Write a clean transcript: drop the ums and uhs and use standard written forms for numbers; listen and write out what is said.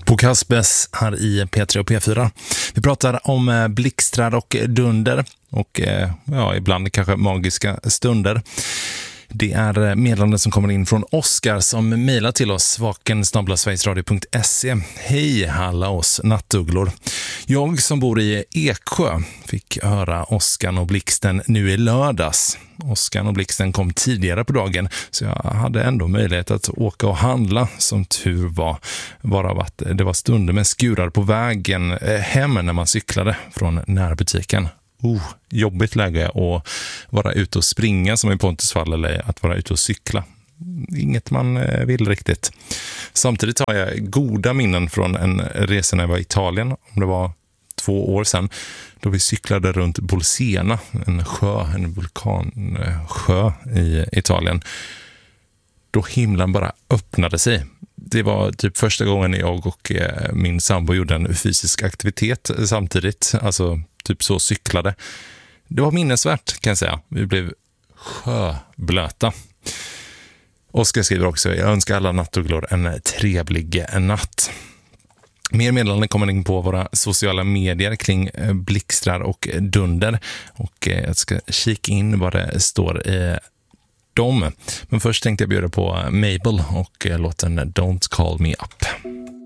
På Kasbes här i P3 och P4. Vi pratar om blixtrar och dunder och ibland kanske magiska stunder. Det är meddelanden som kommer in från Oskar som mejlar till oss vaken@sverigesradio.se. Hej alla oss nattugglor. Jag som bor i Eksjö fick höra Oskar och blixten nu i lördags. Oskar och blixten kom tidigare på dagen så jag hade ändå möjlighet att åka och handla som tur var. Varav att det var stunder med skurar på vägen hem när man cyklade från närbutiken. Jobbigt läge att vara ute och springa som i Pontusfall eller att vara ute och cykla. Inget man vill riktigt. Samtidigt har jag goda minnen från en resa när jag var i Italien, om det var 2 år sedan, då vi cyklade runt Bolsena, en vulkansjö i Italien. Då himlen bara öppnade sig. Det var typ första gången jag och min sambo gjorde en fysisk aktivitet samtidigt, alltså typ så cyklade. Det var minnesvärt kan jag säga. Vi blev sjöblöta. Oskar skriver också: jag önskar alla nattugglor en trevlig natt. Mer meddelanden kommer in på våra sociala medier kring blixtrar och dunder. Och jag ska kika in vad det står i dem. Men först tänkte jag bjuda på Mabel och låten Don't Call Me Up.